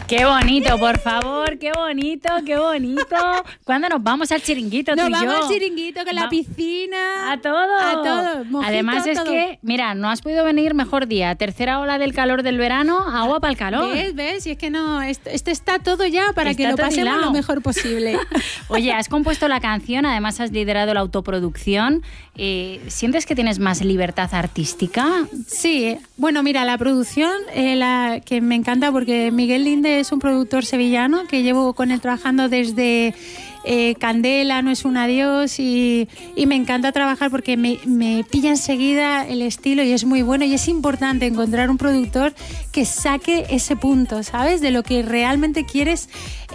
Qué bonito, por favor, qué bonito, qué bonito. ¿Cuándo nos vamos al chiringuito, tú y yo? Nos vamos al chiringuito con la piscina. A todo. A todo. Mojito, además es todo. que, mira, no has podido venir mejor día. Tercera ola del calor del verano, agua para el calor. ¿Ves? Y es que no, esto está todo ya para Está que lo todo pasemos hilado. lo mejor posible. Oye, has compuesto la canción, además has liderado la autoproducción. ¿Sientes que tienes más libertad artística? Sí, bueno, mira, la producción, que me encanta porque Miguel Linde es un productor sevillano que llevo con él trabajando desde Candela, No es un adiós, y me encanta trabajar porque me pilla enseguida el estilo y es muy bueno, y es importante encontrar un productor que saque ese punto, ¿sabes? De lo que realmente quieres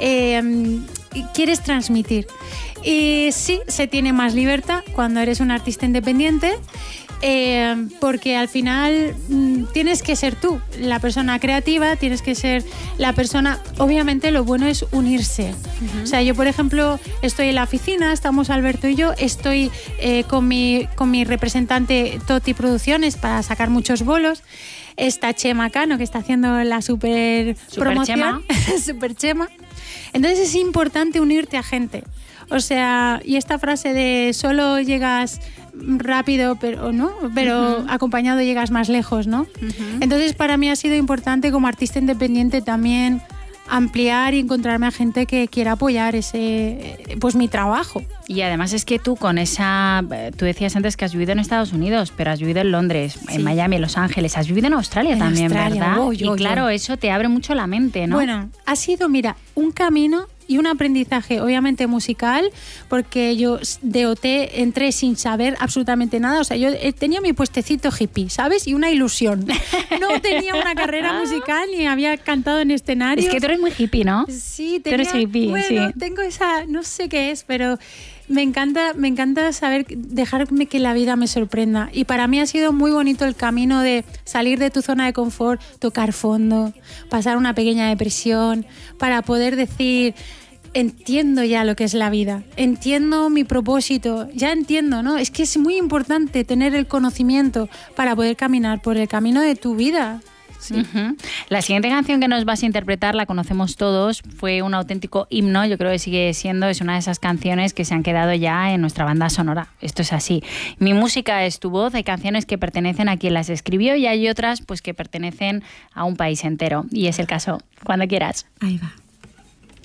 transmitir. Y sí, se tiene más libertad cuando eres un artista independiente, porque al final tienes que ser tú, la persona creativa, tienes que ser la persona... Obviamente lo bueno es unirse. O sea, yo por ejemplo estoy en la oficina, estamos Alberto y yo, estoy con mi representante Toti Producciones para sacar muchos bolos. Está Chema Cano, que está haciendo la super promoción. Super Chema. Entonces es importante unirte a gente. O sea, y esta frase de solo llegas rápido, pero acompañado llegas más lejos, ¿no? Entonces para mí ha sido importante como artista independiente también ampliar y encontrarme a gente que quiera apoyar mi trabajo. Y además es que tú con tú decías antes que has vivido en Estados Unidos, pero has vivido en Londres, sí, en Miami, en Los Ángeles, has vivido en Australia también, ¿verdad? Y claro, eso te abre mucho la mente, ¿no? Bueno, ha sido, mira, un camino y un aprendizaje obviamente musical, porque yo de OT entré sin saber absolutamente nada. O sea, yo tenía mi puestecito hippie, ¿sabes? Y una ilusión. No tenía una carrera musical ni había cantado en escenarios. Es que tú eres muy hippie, ¿no? Sí, tú eres hippie, bueno, sí. Tengo esa, no sé qué es, pero me encanta saber, dejarme que la vida me sorprenda. Y para mí ha sido muy bonito el camino de salir de tu zona de confort, tocar fondo, pasar una pequeña depresión, para poder decir... Entiendo ya lo que es la vida, entiendo mi propósito, ya entiendo, ¿no? Es que es muy importante tener el conocimiento para poder caminar por el camino de tu vida. Sí. La siguiente canción que nos vas a interpretar la conocemos todos, fue un auténtico himno, yo creo que sigue siendo, es una de esas canciones que se han quedado ya en nuestra banda sonora. Esto es así. Mi música es tu voz, hay canciones que pertenecen a quien las escribió y hay otras pues que pertenecen a un país entero, y es el caso. Cuando quieras. Ahí va.